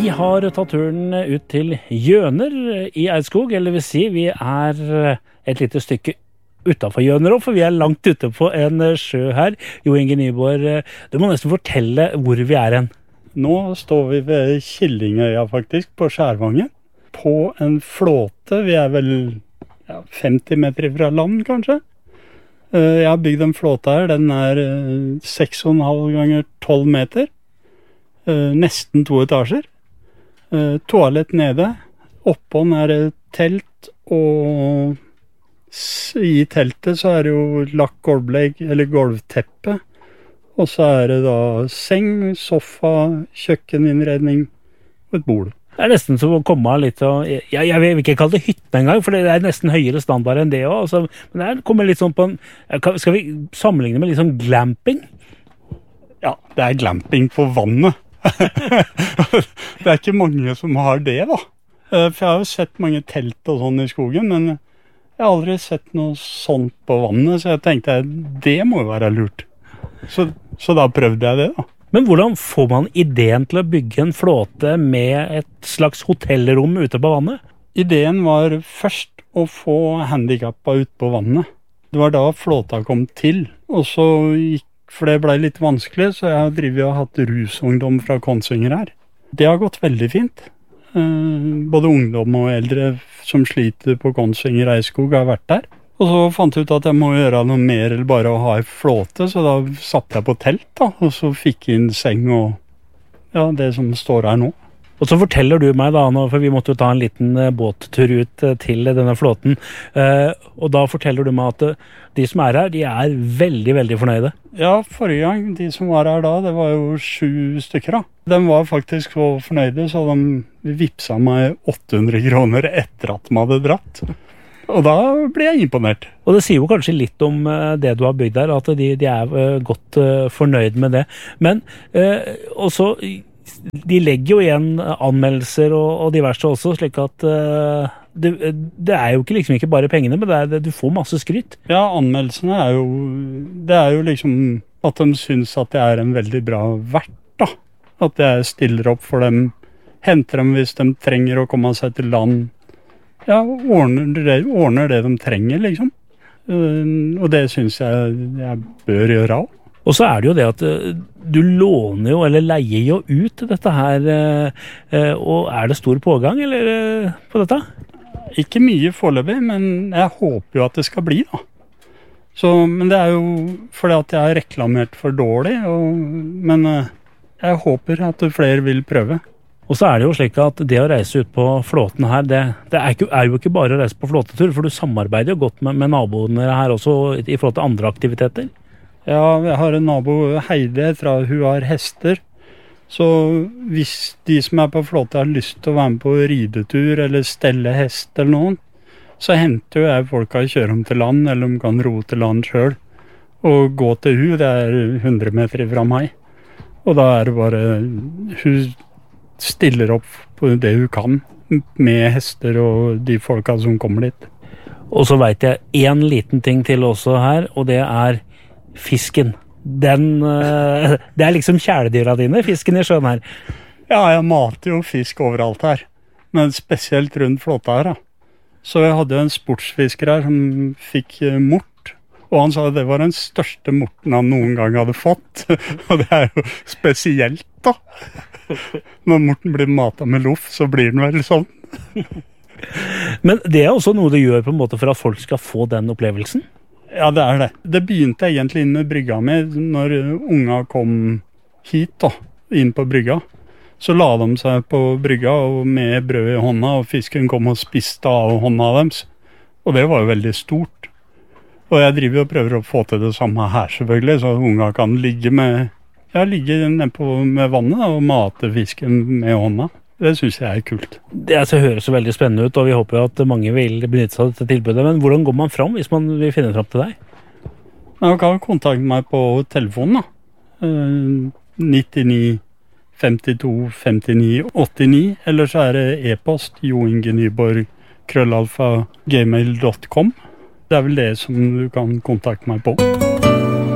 Vi har tatt turen ut til Gjøner i Eidskog, eller vil si, vi et lite stykke utenfor Gjøner også, for vi langt ute på en sjø her. Jo Inge Nyborg, du må nesten fortelle hvor vi hen. Nå står vi ved Killingøya faktisk, på Skjærvangen. På en flåte, vi vel 50 meter fra land kanskje. Jeg har bygd en flåte her, den 6,5 ganger 12 meter. Nesten 2 etasjer. Toalett nede. Oppånd det telt, og i teltet så det jo lagt gulvlegg, eller gulvteppe. Og så det da seng, sofa, kjøkkeninnredning og et bord. Det nesten som å komme litt og, jeg vil ikke kalle det hytten en gang, for det nesten høyere standard enn det også. Altså, men det kommer litt sånn på en, skal vi sammenligne med litt sånn glamping? Ja, det glamping på vannet. Det ikke mange som har det da. For jeg har jo sett mange telt og sånn i skogen, men jeg har aldri sett noe sånt på vannet, så jeg tenkte det må jo være lurt. Så da prøvde jeg det da. Men hvordan får man ideen til å bygge en flåte med et slags hotellrom ute på vannet? Ideen var først å få handicappa ut på vannet. Det var da flåta kom til, og så for det ble litt vanskelig, så jeg har hatt rusungdom fra Kongsvinger her. Det har gått veldig fint. Både ungdom og eldre som sliter på Kongsvinger Eidskog har vært der. Og så fant jeg ut at jeg må gjøre noe mer eller bare å ha en flåte, så da satt jeg på telt da, og så fikk jeg inn seng og det som står her nå. Og så forteller du meg da, for vi måtte jo ta en liten båttur ut til denne flåten, og da forteller du meg at de som her, de veldig, veldig fornøyde. Ja, forrige gang, de som var her da, det var jo 7 stykker da. De var faktisk så fornøyde, så de vipsa meg 800 kroner etter at de hadde dratt. Og da ble jeg imponert. Og det sier jo kanskje litt om det du har bygd der, at de godt fornøyd med det. Men også, de legger jo igjen anmeldelser og diverse også, slik at det jo liksom ikke bare pengene, men du får masse skryt. Ja, anmeldelsene det jo liksom at de synes at det en veldig bra vert da. At jeg stiller opp for dem, henter dem hvis de trenger å komme seg til land. Ja, ordner det de trenger, liksom. Og det synes jeg bør gjøre også. Og så det jo det at du låner jo, eller leier jo ut dette her, og det stor pågang, eller på dette? Ikke mye foreløpig, men jeg håper jo at det skal bli, da. Men det jo fordi at jeg har reklamert for dårlig, men jeg håper at flere vil prøve. Og så det jo slik at det å reise ut på flåten her, det jo ikke bare å reise på flåtetur, for du samarbeider jo godt med naboene her også i forhold til andre aktiviteter. Ja, jeg har en nabo, Heide, hun har hester. Så hvis de som på flåte har lyst til å være med på ridetur eller stelle hest eller noen, så henter jo jeg folka og kjører dem til land, eller de kan ro til land selv. Og gå til hun, det 100 meter fra meg. Og da det bare, hun stiller opp på det hun kan med hester og de folka som kommer dit. Og så vet jeg en liten ting til også her, og det fisken. Det liksom kjæledyra dine, fisken i sjøen her. Ja, jeg mater jo fisk overalt her, men spesielt rundt flåta her da. Så jeg hadde en sportsfisker her som fikk mort, og han sa at det var den største morten han noen gang hadde fått. Og det jo spesielt da. Når morten blir matet med loff, så blir den vel sånn. Men det også noe du gjør på en måte for at folk skal få den opplevelsen? Ja, det det. Det begynte egentlig inn med brygga med, når unga kom hit da, inn på brygga. Så la de seg på brygga og med brød i hånda, og fisken kom og spiste av hånda deres. Og det var jo veldig stort. Og jeg driver og prøver å få til det samme her selvfølgelig, så unga kan ligge nede med vannet da, og mate fisken med hånda. Det synes jeg kult. Det høres så veldig spennende ut, og vi håper at mange vil benytte seg av dette tilbudet. Men hvordan går man fram hvis man vil finne fram til deg? Man kan kontakte meg på telefonen da. 99 52 59 89, eller så det e-post joingenyborg@gmail.com. Det vel det som du kan kontakte meg på.